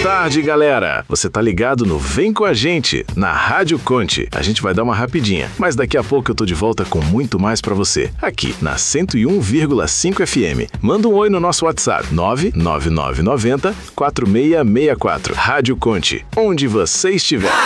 tarde, galera! Você tá ligado no Vem Com a Gente, na Rádio Conte. A gente vai dar uma rapidinha, mas daqui a pouco eu tô de volta com muito mais pra você, aqui na 101,5 FM. Manda um oi no nosso WhatsApp, 99990-4664. Rádio Conte, onde você estiver.